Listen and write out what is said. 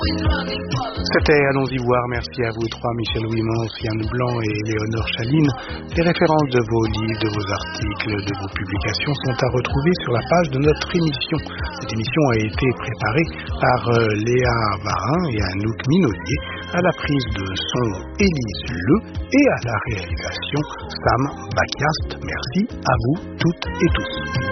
C'était Allons-y voir. Merci à vous trois, Michel Ouimans, Yann Blanc et Léonore Chaline. Les références de vos livres, de vos articles, de vos publications sont à retrouver sur la page de notre émission. Cette émission a été préparée par Léa Varin et Anouk Minaudier, à la prise de son Élise Le et à la réalisation Sam Bakiast. Merci à vous toutes et tous.